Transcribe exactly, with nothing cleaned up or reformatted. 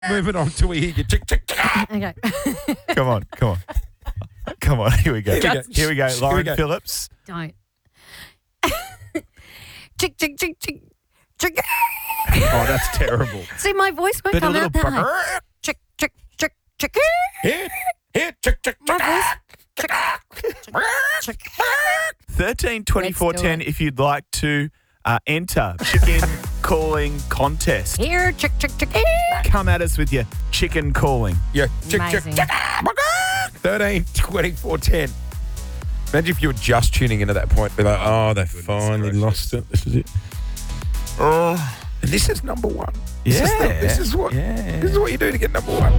Moving on till we hear you. Chick, chick, chick. Okay. Come on, come on. Come on, here we go. Here we go. Here we go. Here we Lauren go. Phillips. Don't. Chick, chick, chick, chick, chick. Oh, that's terrible. See, my voice won't But a come little out that high. brr- Chick, chick, chick, chick. Hit, hit, chick, chick, My chick. voice. Chick, chick. thirteen twenty-four Let's do ten it. if you'd like to uh, enter chicken calling contest. Here, chick, chick, chick. Come at us with your chicken calling. Yeah, chick, chick, Amazing. chick. thirteen twenty-four ten. Imagine if you were just tuning in at that point. Be like, oh, they finally lost it. This is it. Oh, and this is number one. This is, the, Yeah. this is what. Yeah. This is what you do to get number one.